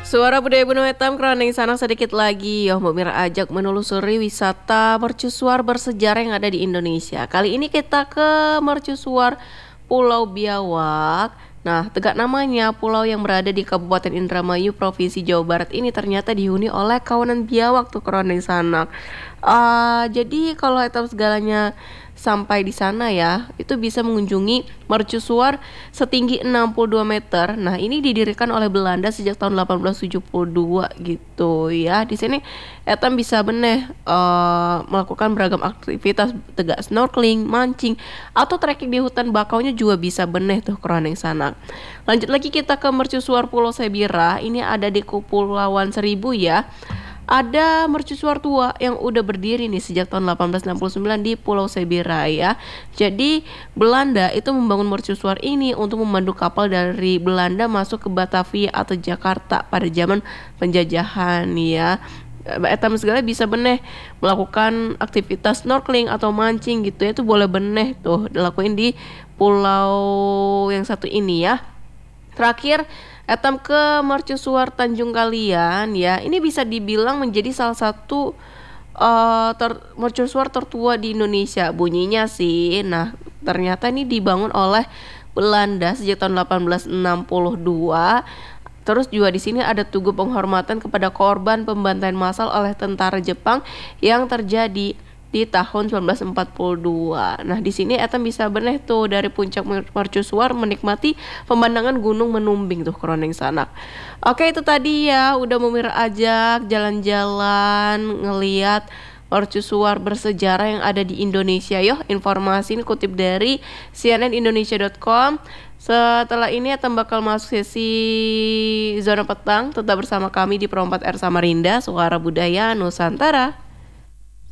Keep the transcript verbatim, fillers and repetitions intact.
Suara budaya Gunung Etam keroning sana sedikit lagi. Yoh, Mbak Mira ajak menelusuri wisata mercusuar bersejarah yang ada di Indonesia. Kali ini kita ke mercusuar Pulau Biawak. Nah, tegak namanya, pulau yang berada di Kabupaten Indramayu, Provinsi Jawa Barat ini ternyata dihuni oleh kawanan biawak tuh keroning sanak. Uh, jadi kalau etap segalanya sampai di sana ya, itu bisa mengunjungi mercusuar setinggi enam puluh dua meter. Nah, ini didirikan oleh Belanda sejak tahun delapan belas tujuh puluh dua gitu ya. Di sini etam bisa beneh uh, melakukan beragam aktivitas tegak snorkeling, mancing, atau trekking di hutan bakaunya juga bisa beneh tuh keroning sana. Lanjut lagi kita ke mercusuar Pulau Sebira. Ini ada di Kepulauan Seribu ya. Ada mercusuar tua yang udah berdiri nih sejak tahun delapan belas enam puluh sembilan di Pulau Sebira ya. Jadi Belanda itu membangun mercusuar ini untuk memandu kapal dari Belanda masuk ke Batavia atau Jakarta pada zaman penjajahan ya. Etam segala bisa beneh melakukan aktivitas snorkeling atau mancing gitu ya, itu boleh beneh tuh dilakuin di pulau yang satu ini ya. Terakhir, etam ke mercusuar Tanjung Kalian ya. Ini bisa dibilang menjadi salah satu uh, ter- mercusuar tertua di Indonesia bunyinya sih. Nah, ternyata ini dibangun oleh Belanda sejak tahun delapan belas enam puluh dua. Terus juga di sini ada tugu penghormatan kepada korban pembantaian massal oleh tentara Jepang yang terjadi di tahun sembilan belas empat puluh dua. Nah, di sini etam bisa beneh tuh dari puncak mercusuar menikmati pemandangan Gunung Menumbing tuh keroning sanak. Oke, itu tadi ya udah mau Mira ajak jalan-jalan ngeliat mercusuar bersejarah yang ada di Indonesia. Yo, informasi ini kutip dari c n n indonesia dot com. Setelah ini etam bakal masuk sesi zona petang. Tetap bersama kami di Pro empat R Samarinda, Suara Budaya Nusantara.